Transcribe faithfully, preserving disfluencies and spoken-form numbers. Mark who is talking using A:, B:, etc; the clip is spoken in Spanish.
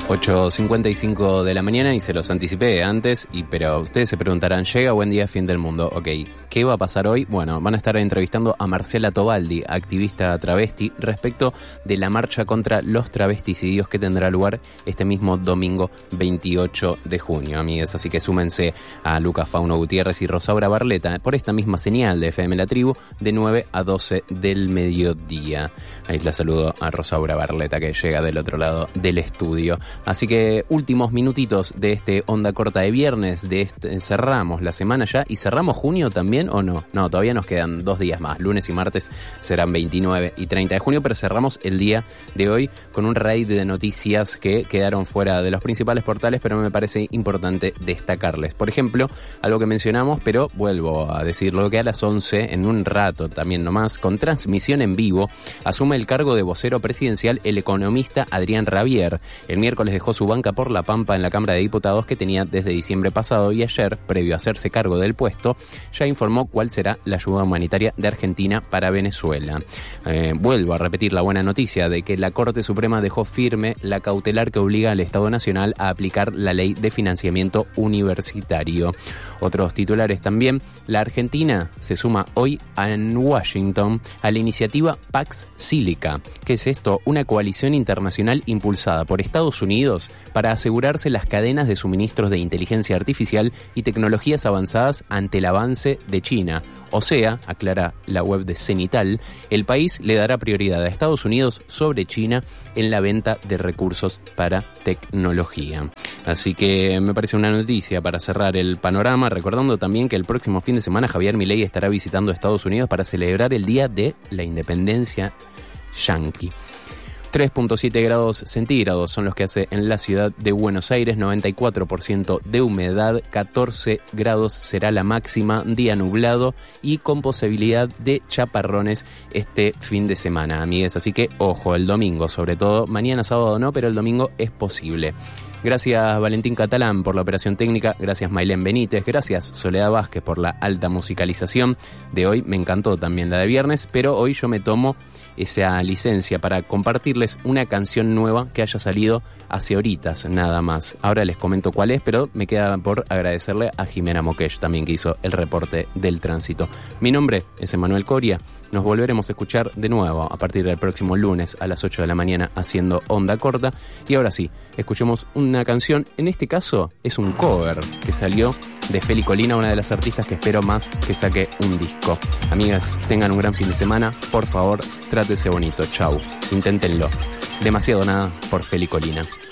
A: ocho cincuenta y cinco de la mañana y se los anticipé antes, y pero ustedes se preguntarán, llega Buen Día, Fin del Mundo. Ok, ¿qué va a pasar hoy? Bueno, van a estar entrevistando a Marcela Tobaldi, activista travesti, respecto de la marcha contra los travesticidios que tendrá lugar este mismo domingo veintiocho de junio, amigas. Así que súmense a Lucas Fauno Gutiérrez y Rosaura Barleta por esta misma señal de F M La Tribu de nueve a doce del mediodía. Ahí la saludo a Rosaura Barleta, que llega del otro lado del estudio. Así que últimos minutitos de este Onda Corta de viernes, de este, cerramos la semana ya, y cerramos junio también, ¿o no? No, todavía nos quedan dos días más, lunes y martes serán veintinueve y treinta de junio, pero cerramos el día de hoy con un raid de noticias que quedaron fuera de los principales portales, pero me parece importante destacarles. Por ejemplo, algo que mencionamos, pero vuelvo a decirlo, que a las once, en un rato también nomás, con transmisión en vivo, asume el cargo de vocero presidencial el economista Adrián Rabier. El miércoles dejó su banca por La Pampa en la Cámara de Diputados, que tenía desde diciembre pasado, y ayer, previo a hacerse cargo del puesto, ya informó cuál será la ayuda humanitaria de Argentina para Venezuela. Eh, vuelvo a repetir la buena noticia de que la Corte Suprema dejó firme la cautelar que obliga al Estado Nacional a aplicar la ley de financiamiento universitario. Otros titulares también: la Argentina se suma hoy en Washington a la iniciativa Pax Silica. ¿Qué es esto? Una coalición internacional impulsada por Estados Unidos para asegurarse las cadenas de suministros de inteligencia artificial y tecnologías avanzadas ante el avance de China. O sea, aclara la web de Cenital, el país le dará prioridad a Estados Unidos sobre China en la venta de recursos para tecnología. Así que me parece una noticia para cerrar el panorama, recordando también que el próximo fin de semana Javier Milei estará visitando Estados Unidos para celebrar el Día de la Independencia Yanqui. tres punto siete grados centígrados son los que hace en la ciudad de Buenos Aires, noventa y cuatro por ciento de humedad, catorce grados será la máxima, día nublado y con posibilidad de chaparrones este fin de semana, amigues. Así que ojo, el domingo sobre todo, mañana sábado no, pero el domingo es posible. Gracias Valentín Catalán por la operación técnica, gracias Mailén Benítez, gracias Soledad Vázquez por la alta musicalización de hoy, me encantó también la de viernes, pero hoy yo me tomo esa licencia para compartirles una canción nueva que haya salido hace horitas nada más. Ahora les comento cuál es, pero me queda por agradecerle a Jimena Moquech también, que hizo el reporte del tránsito. Mi nombre es Emanuel Coria, nos volveremos a escuchar de nuevo a partir del próximo lunes a las ocho de la mañana haciendo Onda Corta. Y ahora sí, escuchemos una canción, en este caso es un cover que salió de Feli Colina, una de las artistas que espero más que saque un disco. Amigas, tengan un gran fin de semana, por favor, trátese bonito, chau, inténtenlo. Demasiado nada por Feli Colina.